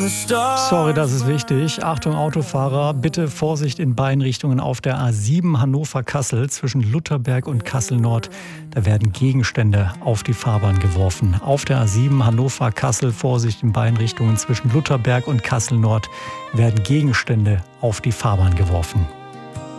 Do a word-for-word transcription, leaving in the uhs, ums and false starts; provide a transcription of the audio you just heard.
Sorry, das ist wichtig. Achtung Autofahrer, bitte Vorsicht in beiden Richtungen auf der A sieben Hannover-Kassel zwischen Lutherberg und Kassel-Nord. Da werden Gegenstände auf die Fahrbahn geworfen. Auf der A sieben Hannover-Kassel, Vorsicht in beiden Richtungen zwischen Lutherberg und Kassel-Nord werden Gegenstände auf die Fahrbahn geworfen.